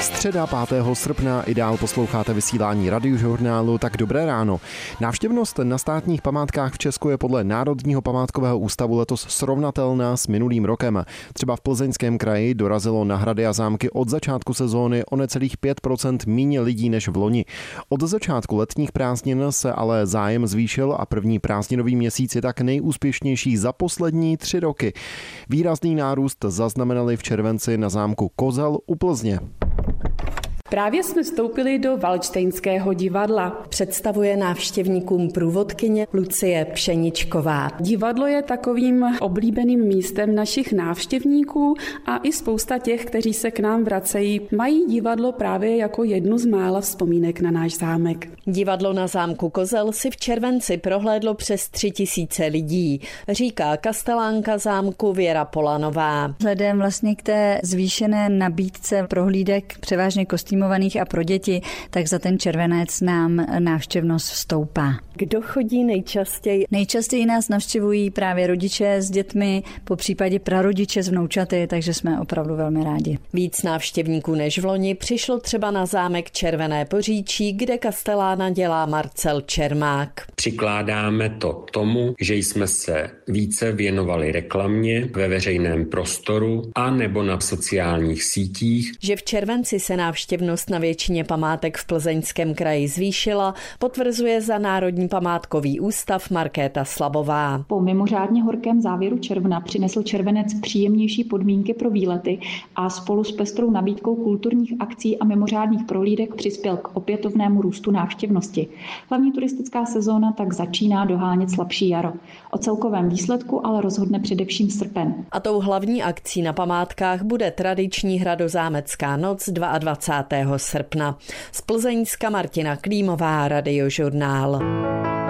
Středa 5. srpna i dál posloucháte vysílání Radiožurnálu, tak dobré ráno. Návštěvnost na státních památkách v Česku je podle Národního památkového ústavu letos srovnatelná s minulým rokem. Třeba v Plzeňském kraji dorazilo na hrady a zámky od začátku sezóny o necelých 5% míň lidí než v loni. Od začátku letních prázdnin se ale zájem zvýšil a první prázdninový měsíc je tak nejúspěšnější za poslední 3 roky. Výrazný nárůst zaznamenali v červenci na zámku Kozel u Plzně. Právě jsme vstoupili do Valdštejnského divadla. Představuje návštěvníkům průvodkyně Lucie Pšeničková. Divadlo je takovým oblíbeným místem našich návštěvníků a i spousta těch, kteří se k nám vracejí, mají divadlo právě jako jednu z mála vzpomínek na náš zámek. Divadlo na zámku Kozel si v červenci prohlédlo přes 3000 lidí, říká kastelánka zámku Věra Polanová. Vzhledem vlastně k té zvýšené nabídce prohlídek převážně kostýmovaných a pro děti, tak za ten červenec nám návštěvnost stoupá. Kdo chodí nejčastěji? Nejčastěji nás navštěvují právě rodiče s dětmi, po případě prarodiče s vnoučaty, takže jsme opravdu velmi rádi. Víc návštěvníků než v loni přišlo třeba na zámek Červené Poříčí, kde kastelána dělá Marcel Čermák. Přikládáme to tomu, že jsme se více věnovali reklamě ve veřejném prostoru a nebo na sociálních sítích. Že v červenci se návštěvnost na většině památek v Plzeňském kraji zvýšila, potvrzuje za Národní památkový ústav Markéta Slabová. Po mimořádně horkém závěru června přinesl červenec příjemnější podmínky pro výlety a spolu s pestrou nabídkou kulturních akcí a mimořádných prohlídek přispěl k opětovnému růstu návštěvnosti. Hlavní turistická sezóna tak začíná dohánět slabší jaro. O celkovém výsledku ale rozhodne především srpen. A tou hlavní akcí na památkách bude tradiční hradozámecká noc 22. srpna. Z Plzeňska Martina Klímová, Radiožurnál.